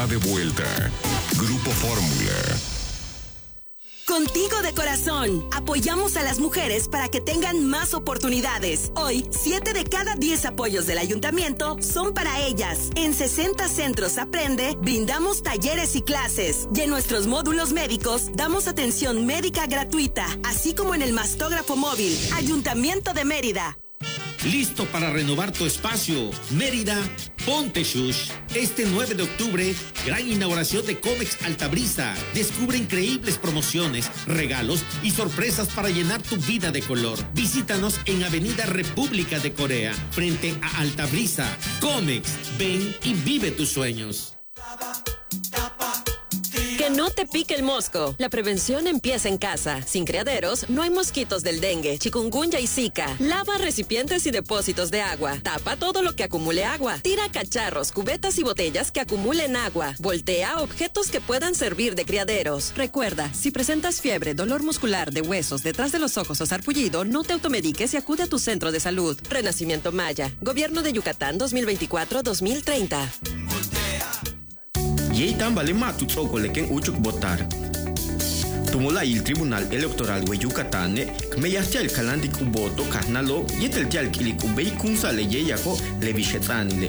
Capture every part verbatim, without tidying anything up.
está de vuelta. Grupo Fórmula. Contigo de corazón, apoyamos a las mujeres para que tengan más oportunidades. Hoy, siete de cada diez apoyos del ayuntamiento son para ellas. En sesenta centros Aprende, brindamos talleres y clases. Y en nuestros módulos médicos, damos atención médica gratuita, así como en el mastógrafo móvil. Ayuntamiento de Mérida. Listo para renovar tu espacio. Mérida, ponte shush. Este nueve de octubre, gran inauguración de Comex Altabrisa. Descubre increíbles promociones, regalos y sorpresas para llenar tu vida de color. Visítanos en Avenida República de Corea, frente a Altabrisa. Comex, ven y vive tus sueños. Que no te pique el mosco. La prevención empieza en casa. Sin criaderos, no hay mosquitos del dengue, chikungunya y zika. Lava recipientes y depósitos de agua. Tapa todo lo que acumule agua. Tira cacharros, cubetas y botellas que acumulen agua. Voltea objetos que puedan servir de criaderos. Recuerda, si presentas fiebre, dolor muscular de huesos, detrás de los ojos o sarpullido, no te automediques y acude a tu centro de salud. Renacimiento Maya. Gobierno de Yucatán dos mil veinticuatro a dos mil treinta. Yei tambale matu tsoko leken uchuk votar. Tumula il Tribunal Electoral de Yucatán, kmeyastia el kalandik uboto kahnalo, yetel tial kilik ubei kunsa le yeyako le bishetanile.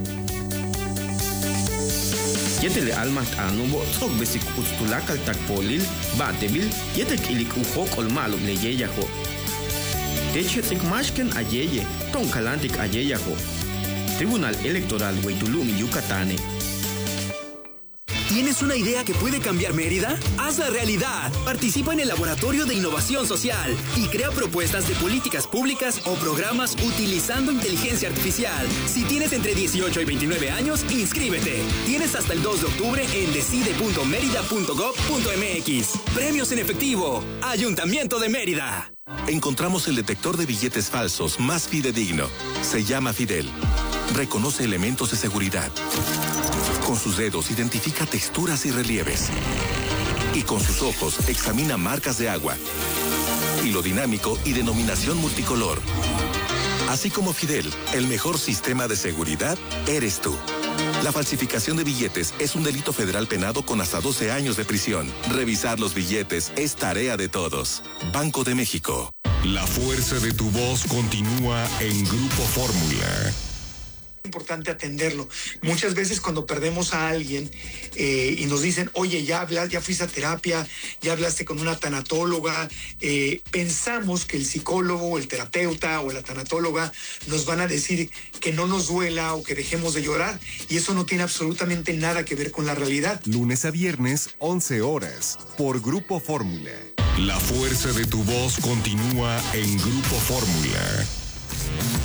Yetel almat anubo tsok besik ustulakal takpolil, batebil, yetel kilik uhok olmalo le yeyako. Techetik mashken ayeye, ton kalandik ayeyako. Tribunal Electoral de Tulum, Yucatán. ¿Tienes una idea que puede cambiar Mérida? ¡Hazla realidad! Participa en el Laboratorio de Innovación Social y crea propuestas de políticas públicas o programas utilizando inteligencia artificial. Si tienes entre dieciocho y veintinueve años, inscríbete. Tienes hasta el dos de octubre en decide punto mérida punto gob punto mx. Premios en efectivo. Ayuntamiento de Mérida. Encontramos el detector de billetes falsos más fidedigno. Se llama Fidel. Reconoce elementos de seguridad. Con sus dedos identifica texturas y relieves. Y con sus ojos examina marcas de agua. Hilo dinámico y denominación multicolor. Así como Fidel, el mejor sistema de seguridad eres tú. La falsificación de billetes es un delito federal penado con hasta doce años de prisión. Revisar los billetes es tarea de todos. Banco de México. La fuerza de tu voz continúa en Grupo Fórmula. Importante atenderlo. Muchas veces cuando perdemos a alguien eh, y nos dicen, oye, ya hablas, ya fuiste a terapia, ya hablaste con una tanatóloga, eh, pensamos que el psicólogo, el terapeuta o la tanatóloga nos van a decir que no nos duela o que dejemos de llorar, y eso no tiene absolutamente nada que ver con la realidad. Lunes a viernes, once horas, por Grupo Fórmula. La fuerza de tu voz continúa en Grupo Fórmula.